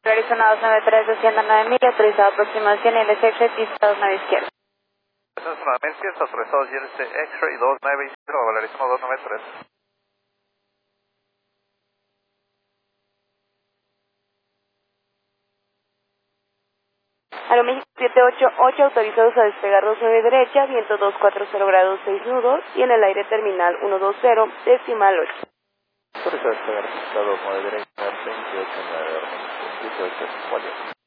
Arizona 293, descienda 9000, autorizado aproximación y LSX, pista 29 izquierda. Entonces, nuevamente, está autorizado GLC X-Ray 290, Arizona 293. Aero México 788, autorizados a despegar 29 derecha, viento 240 grados 6 nudos y en el aire terminal 120, decimal 8. Autorizado a despegar, pista 29 derecha, 28 9, 28 4.